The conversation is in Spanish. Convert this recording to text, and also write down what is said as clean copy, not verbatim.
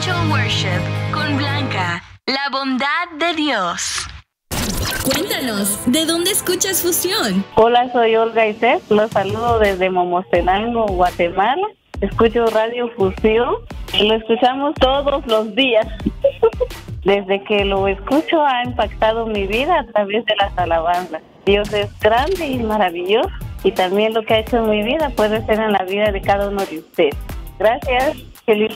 Angel Worship con Blanca, la bondad de Dios. Cuéntanos, ¿de dónde escuchas Fusión? Hola, soy Olga Isés, los saludo desde Momostenango, Guatemala. Escucho Radio Fusión y lo escuchamos todos los días. Desde que lo escucho ha impactado mi vida a través de las alabanzas. Dios es grande y maravilloso y también lo que ha hecho en mi vida puede ser en la vida de cada uno de ustedes. Gracias, feliz